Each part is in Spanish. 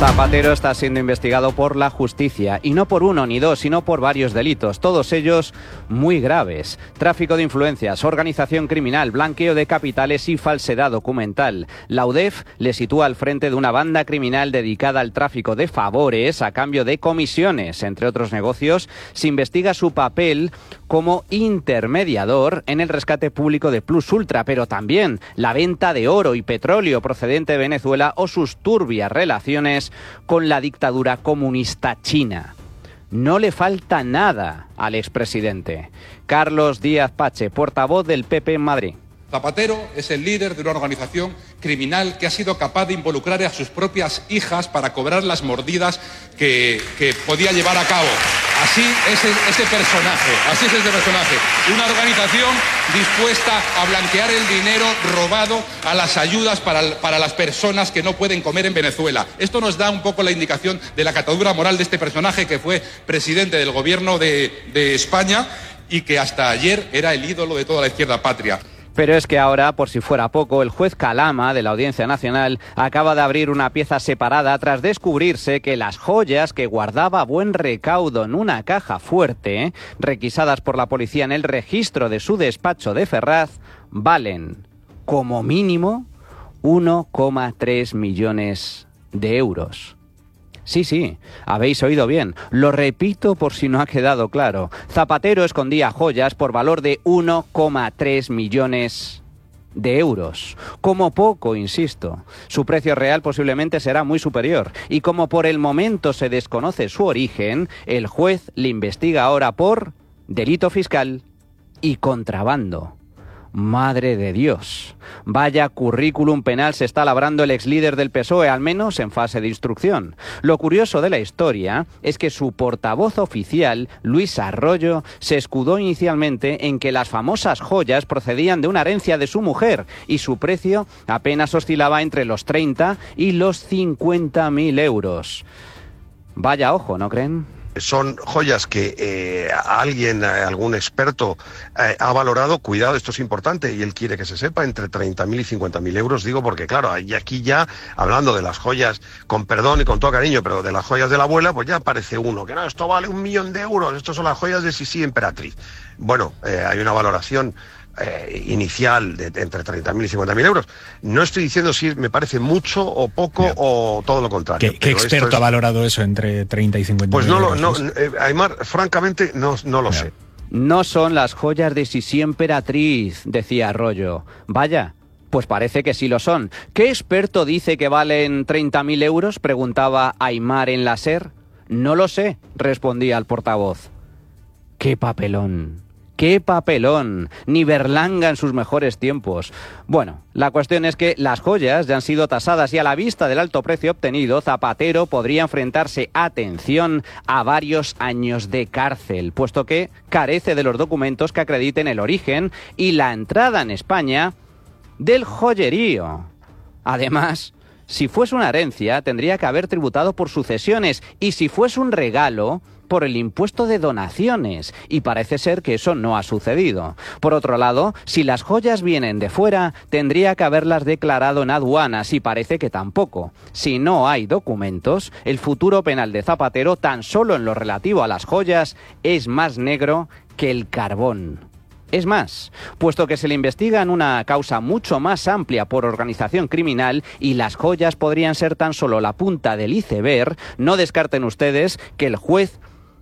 Zapatero está siendo investigado por la justicia, y no por uno ni dos, sino por varios delitos, todos ellos muy graves. Tráfico de influencias, organización criminal, blanqueo de capitales y falsedad documental. La UDEF le sitúa al frente de una banda criminal dedicada al tráfico de favores a cambio de comisiones. Entre otros negocios, se investiga su papel como intermediador en el rescate público de Plus Ultra, pero también la venta de oro y petróleo procedente de Venezuela o sus turbias relaciones con la dictadura comunista china. No le falta nada al expresidente. Carlos Díaz Pache, portavoz del PP en Madrid. Zapatero es el líder de una organización criminal que ha sido capaz de involucrar a sus propias hijas para cobrar las mordidas que podía llevar a cabo. Así es ese personaje. Una organización dispuesta a blanquear el dinero robado a las ayudas para las personas que no pueden comer en Venezuela. Esto nos da un poco la indicación de la catadura moral de este personaje que fue presidente del gobierno de España y que hasta ayer era el ídolo de toda la izquierda patria. Pero es que ahora, por si fuera poco, el juez Calama de la Audiencia Nacional acaba de abrir una pieza separada tras descubrirse que las joyas que guardaba a buen recaudo en una caja fuerte, requisadas por la policía en el registro de su despacho de Ferraz, valen, como mínimo, 1,3 millones de euros. Sí, habéis oído bien. Lo repito por si no ha quedado claro. Zapatero escondía joyas por valor de 1,3 millones de euros. Como poco, insisto. Su precio real posiblemente será muy superior. Y como por el momento se desconoce su origen, el juez le investiga ahora por delito fiscal y contrabando. Madre de Dios, vaya currículum penal se está labrando el exlíder del PSOE, al menos en fase de instrucción. Lo curioso de la historia es que su portavoz oficial, Luis Arroyo, se escudó inicialmente en que las famosas joyas procedían de una herencia de su mujer y su precio apenas oscilaba entre los 30 y los 50.000 euros. Vaya ojo, ¿no creen? Son joyas que algún experto ha valorado, cuidado, esto es importante y él quiere que se sepa, entre 30.000 y 50.000 euros, digo porque claro, y aquí ya, hablando de las joyas, con perdón y con todo cariño, pero de las joyas de la abuela, pues ya aparece uno, que no, esto vale 1 millón de euros, estos son las joyas de Sisi Emperatriz. Bueno, hay una valoración inicial de entre 30.000 y 50.000 euros. No estoy diciendo si me parece mucho o poco o todo lo contrario. ¿Qué experto ha valorado eso entre 30 y 50.000 pues euros? Aymar, francamente no lo sé. No son las joyas de Sisi Emperatriz, decía Arroyo. Vaya, pues parece que sí lo son. ¿Qué experto dice que valen 30.000 euros?, preguntaba Aymar en la SER. No lo sé, respondía el portavoz. ¡Qué papelón! ¡Qué papelón! Ni Berlanga en sus mejores tiempos. Bueno, la cuestión es que las joyas ya han sido tasadas y a la vista del alto precio obtenido, Zapatero podría enfrentarse, atención, a varios años de cárcel, puesto que carece de los documentos que acrediten el origen y la entrada en España del joyerío. Además, si fuese una herencia, tendría que haber tributado por sucesiones y si fuese un regalo, por el impuesto de donaciones, y parece ser que eso no ha sucedido. Por otro lado, si las joyas vienen de fuera, tendría que haberlas declarado en aduanas, y parece que tampoco. Si no hay documentos, el futuro penal de Zapatero, tan solo en lo relativo a las joyas, es más negro que el carbón. Es más, puesto que se le investiga en una causa mucho más amplia por organización criminal y las joyas podrían ser tan solo la punta del iceberg, no descarten ustedes que el juez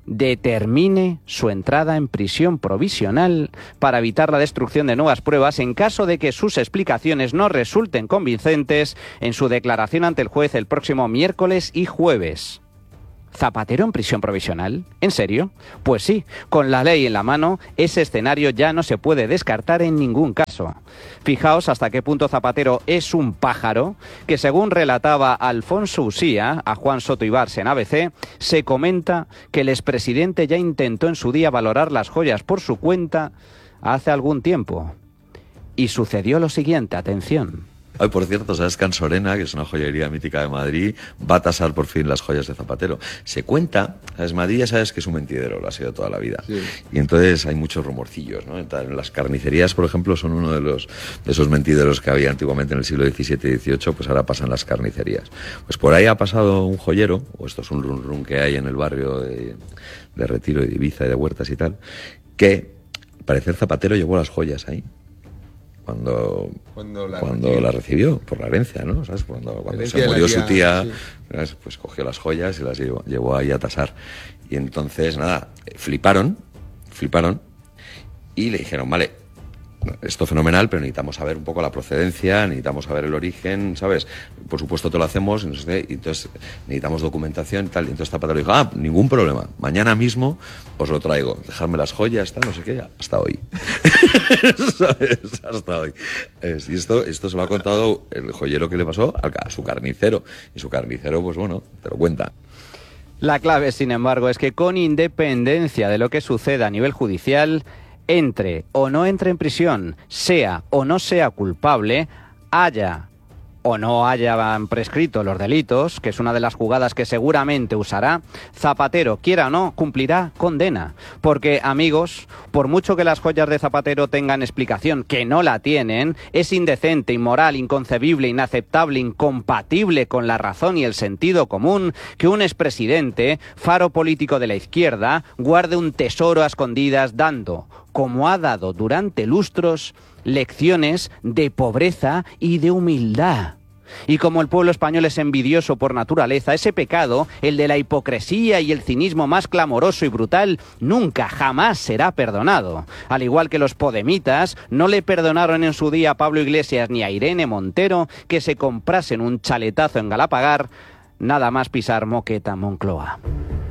determine su entrada en prisión provisional para evitar la destrucción de nuevas pruebas en caso de que sus explicaciones no resulten convincentes en su declaración ante el juez el próximo miércoles y jueves. ¿Zapatero en prisión provisional? ¿En serio? Pues sí, con la ley en la mano, ese escenario ya no se puede descartar en ningún caso. Fijaos hasta qué punto Zapatero es un pájaro, que según relataba Alfonso Usía a Juan Soto Ibars en ABC, se comenta que el expresidente ya intentó en su día valorar las joyas por su cuenta hace algún tiempo. Y sucedió lo siguiente, atención. Ay, por cierto, ¿sabes que Ansorena, que es una joyería mítica de Madrid, va a tasar por fin las joyas de Zapatero? Se cuenta, ¿sabes? Madrid ya sabes que es un mentidero, lo ha sido toda la vida. Sí. Y entonces hay muchos rumorcillos, ¿no? En las carnicerías, por ejemplo, son uno de esos mentideros que había antiguamente en el siglo XVII y XVIII, pues ahora pasan las carnicerías. Pues por ahí ha pasado un joyero, o esto es un run que hay en el barrio de Retiro y de Ibiza y de Huertas y tal, que al parecer Zapatero llevó las joyas ahí. Cuando la recibió, por la herencia, ¿no? ¿Sabes? Cuando se murió su tía, sí. Pues cogió las joyas y las llevó ahí a tasar. Y entonces, nada, fliparon, y le dijeron, vale, esto fenomenal, pero necesitamos saber un poco la procedencia, necesitamos saber el origen, ¿sabes? Por supuesto te lo hacemos, y entonces necesitamos documentación y tal. Y entonces Zapatero dijo, ningún problema, mañana mismo os lo traigo, dejadme las joyas, tal, no sé qué, hasta hoy. ¿Sabes? Hasta hoy. Y esto se lo ha contado el joyero que le pasó a su carnicero. Y su carnicero, pues bueno, te lo cuenta. La clave, sin embargo, es que con independencia de lo que suceda a nivel judicial, entre o no entre en prisión, sea o no sea culpable, haya o no hayan prescrito los delitos, que es una de las jugadas que seguramente usará, Zapatero, quiera o no, cumplirá condena. Porque, amigos, por mucho que las joyas de Zapatero tengan explicación, que no la tienen, es indecente, inmoral, inconcebible, inaceptable, incompatible con la razón y el sentido común que un expresidente, faro político de la izquierda, guarde un tesoro a escondidas dando, como ha dado durante lustros, lecciones de pobreza y de humildad. Y como el pueblo español es envidioso por naturaleza, ese pecado, el de la hipocresía y el cinismo más clamoroso y brutal, nunca, jamás será perdonado. Al igual que los podemitas no le perdonaron en su día a Pablo Iglesias ni a Irene Montero que se comprasen un chaletazo en Galapagar, nada más pisar Moqueta, Moncloa.